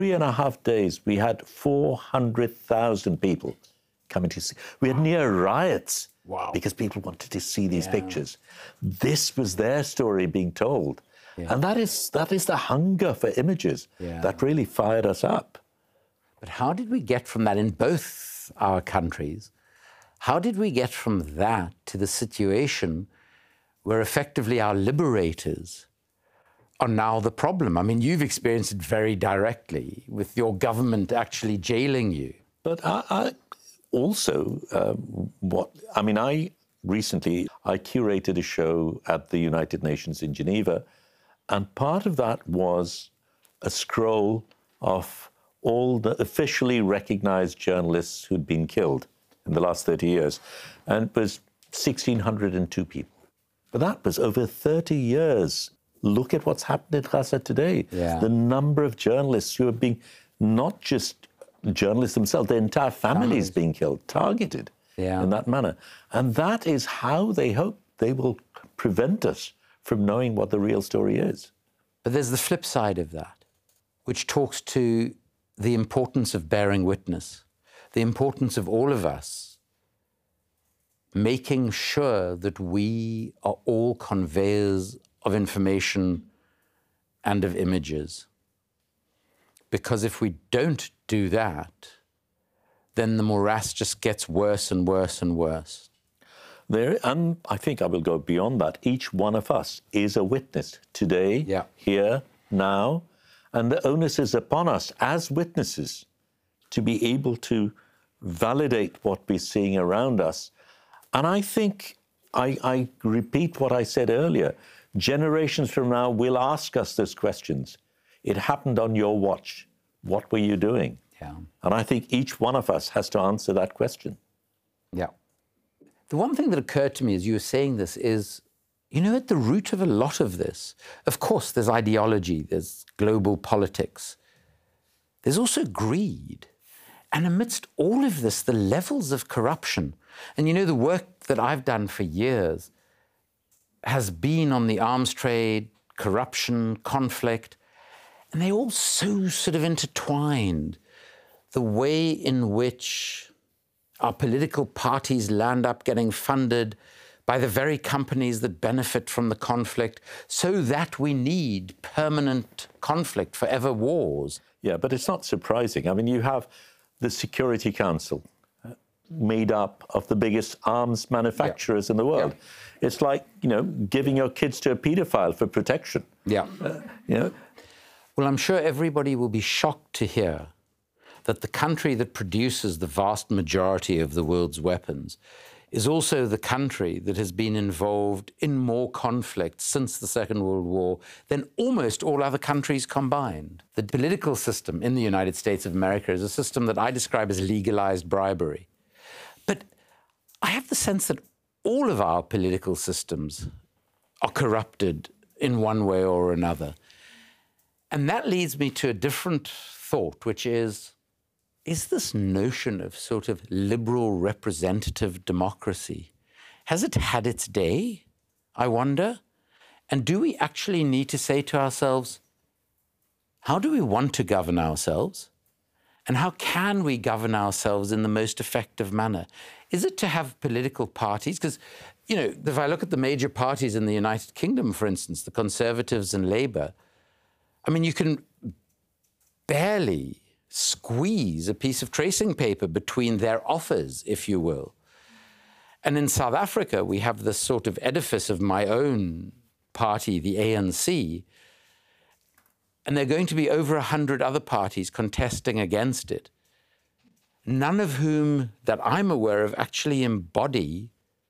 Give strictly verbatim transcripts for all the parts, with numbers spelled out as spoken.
Three and a half days, we had four hundred thousand people coming to see. We had near riots. Wow. Because people wanted to see these Yeah. pictures. This was their story being told. Yeah. And that is, that is the hunger for images Yeah. that really fired us up. But how did we get from that in both our countries? How did we get from that to the situation where effectively our liberators are now the problem? I mean, you've experienced it very directly with your government actually jailing you. But I, I also, um, what, I mean, I recently, I curated a show at the United Nations in Geneva, and part of that was a scroll of all the officially recognized journalists who'd been killed in the last thirty years, and it was one thousand six hundred two people. But that was over thirty years. Look at what's happened in Gaza today. Yeah. The number of journalists who are being, not just journalists themselves, their entire families, Families. being killed, targeted Yeah. in that manner. And that is how they hope they will prevent us from knowing what the real story is. But there's the flip side of that, which talks to the importance of bearing witness, the importance of all of us making sure that we are all conveyors of information and of images. Because if we don't do that, then the morass just gets worse and worse and worse. There, and I think I will go beyond that. Each one of us is a witness today, Yeah. here, now, and the onus is upon us as witnesses to be able to validate what we're seeing around us. And I think, I, I repeat what I said earlier, generations from now will ask us those questions. It happened on your watch. What were you doing? Yeah. And I think each one of us has to answer that question. Yeah. The one thing that occurred to me as you were saying this is, you know, at the root of a lot of this, of course, there's ideology, there's global politics. There's also greed. And amidst all of this, the levels of corruption. And, you know, the work that I've done for years has been on the arms trade, corruption, conflict, and they all so sort of intertwined. The way in which our political parties land up getting funded by the very companies that benefit from the conflict, so that we need permanent conflict, forever wars. Yeah, but it's not surprising. I mean, you have the Security Council uh, made up of the biggest arms manufacturers Yeah. in the world. Yeah. It's like, you know, giving your kids to a paedophile for protection. Yeah. Uh, you know? Well, I'm sure everybody will be shocked to hear that the country that produces the vast majority of the world's weapons is also the country that has been involved in more conflict since the Second World War than almost all other countries combined. The political system in the United States of America is a system that I describe as legalized bribery. But I have the sense that all of our political systems are corrupted in one way or another. And that leads me to a different thought, which is, is this notion of sort of liberal representative democracy, has it had its day, I wonder? And do we actually need to say to ourselves, how do we want to govern ourselves? And how can we govern ourselves in the most effective manner? Is it to have political parties? Because, you know, if I look at the major parties in the United Kingdom, for instance, the Conservatives and Labour, I mean, you can barely squeeze a piece of tracing paper between their offers, if you will. And in South Africa, we have this sort of edifice of my own party, the A N C, and there are going to be over a hundred other parties contesting against it, none of whom, that I'm aware of, actually embody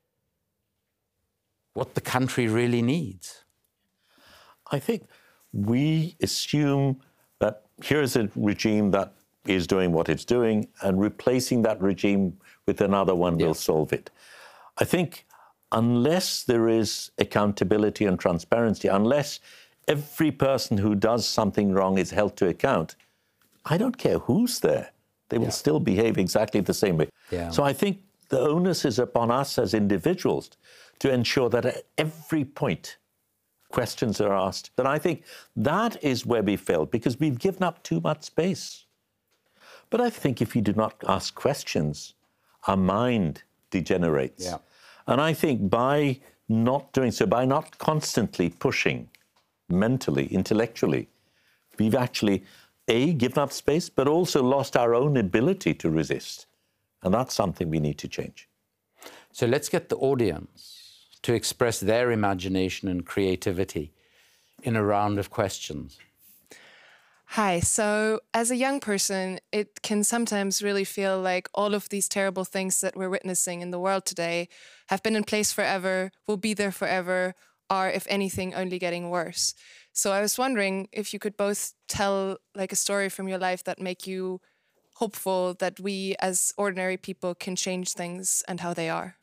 what the country really needs. I think we assume that here's a regime that is doing what it's doing, and replacing that regime with another one Yeah. will solve it. I think unless there is accountability and transparency, unless every person who does something wrong is held to account, I don't care who's there. They will Yeah. still behave exactly the same way. Yeah. So I think the onus is upon us as individuals to ensure that at every point questions are asked. And I think that is where we failed, because we've given up too much space. But I think if you do not ask questions, our mind degenerates. Yeah. And I think by not doing so, by not constantly pushing mentally, intellectually, we've actually, A, given up space, but also lost our own ability to resist. And that's something we need to change. So let's get the audience to express their imagination and creativity in a round of questions. Hi, so as a young person, it can sometimes really feel like all of these terrible things that we're witnessing in the world today have been in place forever, will be there forever, are, if anything, only getting worse. So I was wondering if you could both tell like a story from your life that make you hopeful that we as ordinary people can change things and how they are.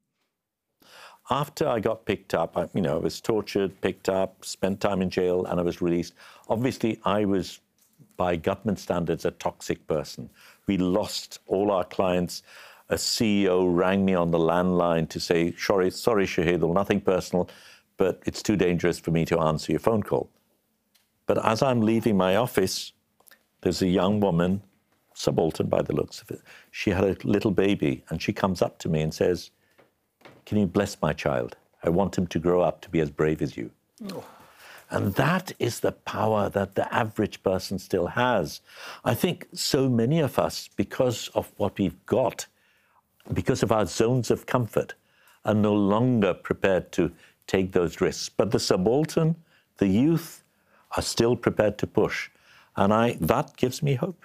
After I got picked up, I, you know, I was tortured, picked up, spent time in jail, and I was released. Obviously, I was, by government standards, a toxic person. We lost all our clients. A C E O rang me on the landline to say, sorry, sorry, Shahidul, nothing personal, but it's too dangerous for me to answer your phone call. But as I'm leaving my office, there's a young woman, subaltern by the looks of it. She had a little baby, and she comes up to me and says, can you bless my child? I want him to grow up to be as brave as you. Oh. And that is the power that the average person still has. I think so many of us, because of what we've got, because of our zones of comfort, are no longer prepared to take those risks. But the subaltern, the youth, are still prepared to push. And I, that gives me hope.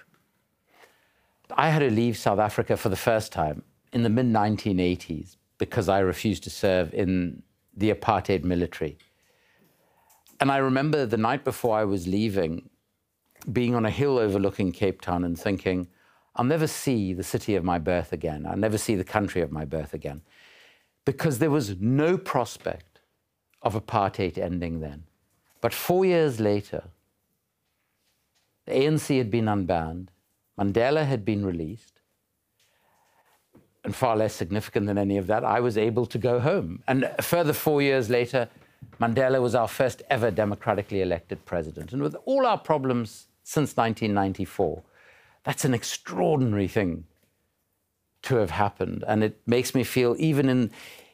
I had to leave South Africa for the first time in the mid nineteen eighties because I refused to serve in the apartheid military. And I remember the night before I was leaving, being on a hill overlooking Cape Town and thinking, I'll never see the city of my birth again. I'll never see the country of my birth again. Because there was no prospect of apartheid ending then. But four years later, the A N C had been unbanned, Mandela had been released, and far less significant than any of that, I was able to go home. And a further four years later, Mandela was our first ever democratically elected president. And with all our problems since nineteen ninety-four, that's an extraordinary thing to have happened. And it makes me feel, even in,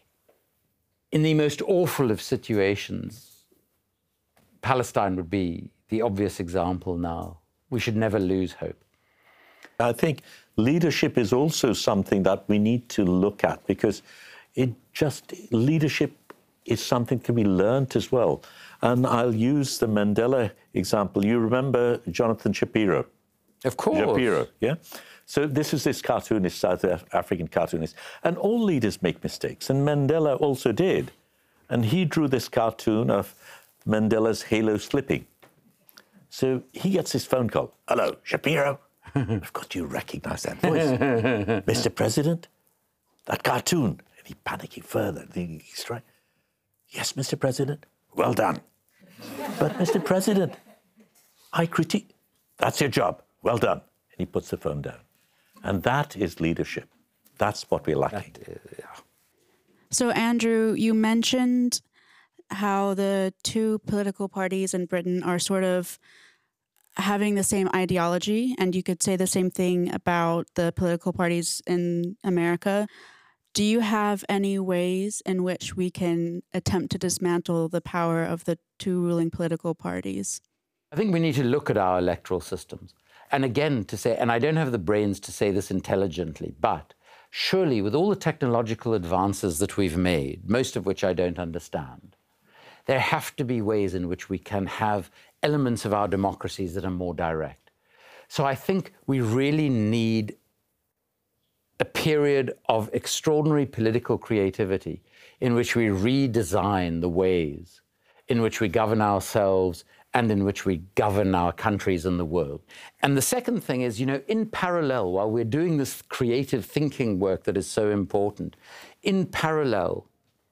in the most awful of situations, Palestine would be the obvious example now. We should never lose hope. I think leadership is also something that we need to look at, because it just, leadership is something that can be learnt as well. And I'll use the Mandela example. You remember Jonathan Shapiro? Of course. Shapiro, yeah? So this is this cartoonist, South African cartoonist. And all leaders make mistakes, and Mandela also did. And he drew this cartoon of Mandela's halo slipping. So he gets his phone call. Hello, Shapiro? Of course, you recognize that voice. Mister President, that cartoon. And he panicking further. He's right. Yes, Mister President, well done. But, Mister President, I critique. That's your job. Well done. And he puts the phone down. And that is leadership. That's what we're lacking. That, uh, yeah. So, Andrew, you mentioned how the two political parties in Britain are sort of having the same ideology, and you could say the same thing about the political parties in America. Do you have any ways in which we can attempt to dismantle the power of the two ruling political parties? I think we need to look at our electoral systems. And again, to say, and I don't have the brains to say this intelligently, but surely with all the technological advances that we've made, most of which I don't understand, there have to be ways in which we can have elements of our democracies that are more direct. So I think we really need a period of extraordinary political creativity in which we redesign the ways in which we govern ourselves and in which we govern our countries and the world. And the second thing is, you know, in parallel, while we're doing this creative thinking work that is so important, in parallel,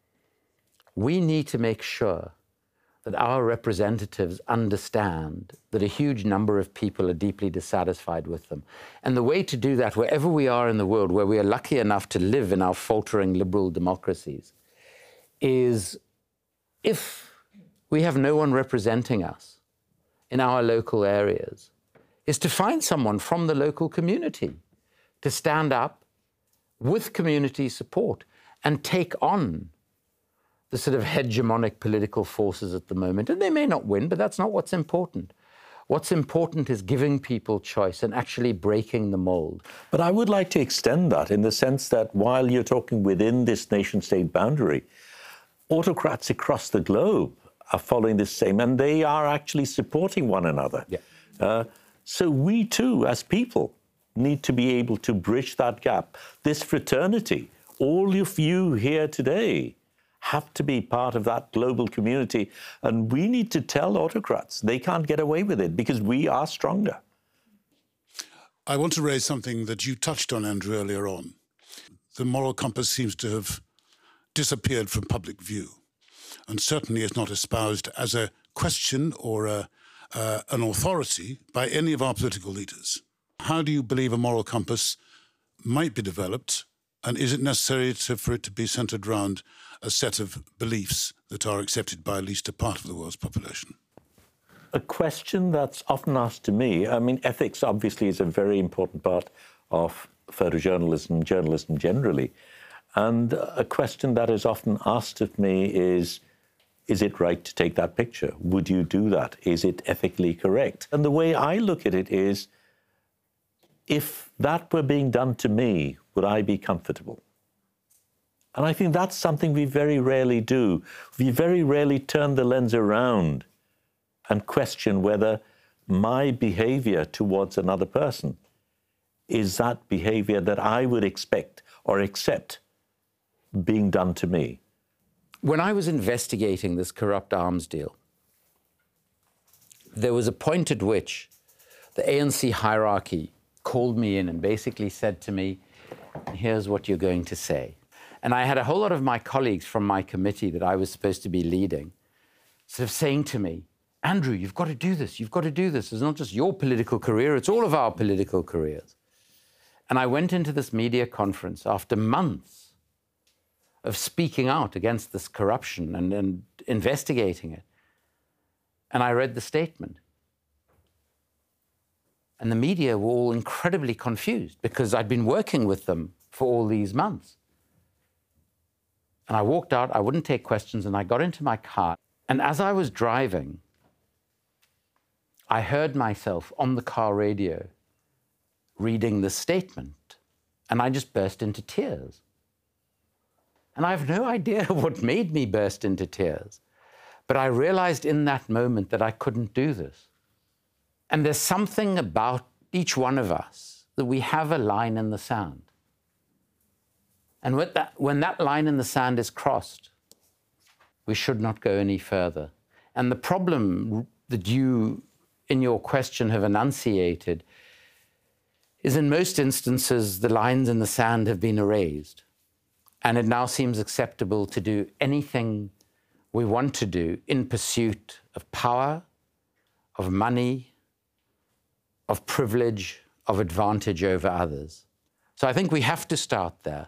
we need to make sure that our representatives understand that a huge number of people are deeply dissatisfied with them. And the way to do that, wherever we are in the world, where we are lucky enough to live in our faltering liberal democracies, is if we have no one representing us in our local areas, is to find someone from the local community to stand up with community support and take on the sort of hegemonic political forces at the moment. And they may not win, but that's not what's important. What's important is giving people choice and actually breaking the mold. But I would like to extend that in the sense that while you're talking within this nation-state boundary, autocrats across the globe are following this same, and they are actually supporting one another. Yeah. Uh, so we too, as people, need to be able to bridge that gap. This fraternity, all of you here today, have to be part of that global community. And we need to tell autocrats they can't get away with it because we are stronger. I want to raise something that you touched on, Andrew, earlier on. The moral compass seems to have disappeared from public view, and certainly is not espoused as a question or a, uh, an authority by any of our political leaders. How do you believe a moral compass might be developed, and is it necessary to, for it to be centred around a set of beliefs that are accepted by at least a part of the world's population? A question that's often asked to me, I mean, ethics obviously is a very important part of photojournalism, journalism generally. And a question that is often asked of me is, is it right to take that picture? Would you do that? Is it ethically correct? And the way I look at it is, if that were being done to me, would I be comfortable? And I think that's something we very rarely do. We very rarely turn the lens around and question whether my behavior towards another person is that behavior that I would expect or accept being done to me. When I was investigating this corrupt arms deal, there was a point at which the A N C hierarchy called me in and basically said to me, here's what you're going to say. And I had a whole lot of my colleagues from my committee that I was supposed to be leading sort of saying to me, Andrew, you've got to do this, you've got to do this. It's not just your political career, it's all of our political careers. And I went into this media conference after months of speaking out against this corruption and, and investigating it. And I read the statement. And the media were all incredibly confused because I'd been working with them for all these months. And I walked out, I wouldn't take questions, and I got into my car. And as I was driving, I heard myself on the car radio reading this statement, and I just burst into tears. And I have no idea what made me burst into tears, but I realized in that moment that I couldn't do this. And there's something about each one of us that we have a line in the sand. And with that, when that line in the sand is crossed, we should not go any further. And the problem that you, in your question, have enunciated is in most instances, the lines in the sand have been erased. And it now seems acceptable to do anything we want to do in pursuit of power, of money, of privilege, of advantage over others. So I think we have to start there.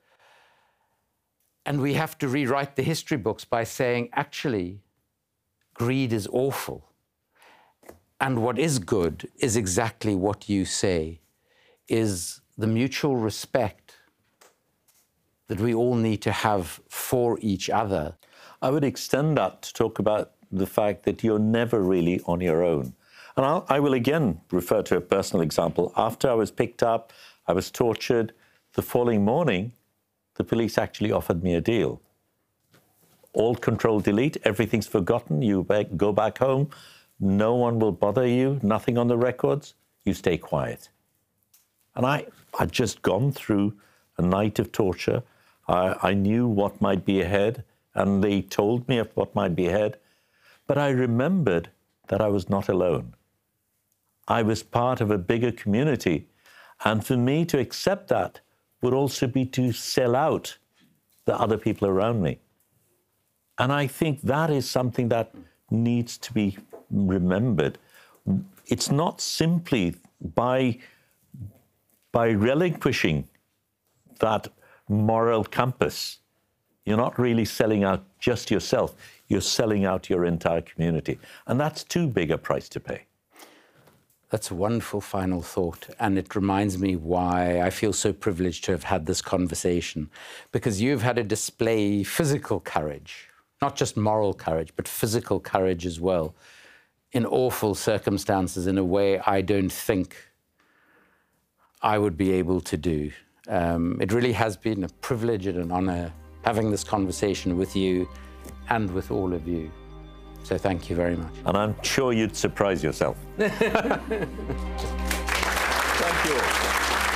And we have to rewrite the history books by saying, actually, greed is awful. And what is good is exactly what you say, is the mutual respect that we all need to have for each other. I would extend that to talk about the fact that you're never really on your own. And I'll, I will again refer to a personal example. After I was picked up, I was tortured. The following morning, the police actually offered me a deal. All control delete, everything's forgotten. You back, go back home. No one will bother you, nothing on the records. You stay quiet. And I, I'd just gone through a night of torture. I, I knew what might be ahead, and they told me of what might be ahead. But I remembered that I was not alone. I was part of a bigger community. And for me to accept that would also be to sell out the other people around me. And I think that is something that needs to be remembered. It's not simply by, by relinquishing that moral compass you're not really selling out just yourself, you're selling out your entire community. And that's too big a price to pay. That's a wonderful final thought, and it reminds me why I feel so privileged to have had this conversation, because you've had to display physical courage, not just moral courage, but physical courage as well, in awful circumstances in a way I don't think I would be able to do. Um, it really has been a privilege and an honor having this conversation with you and with all of you. So thank you very much. And I'm sure you'd surprise yourself. Thank you.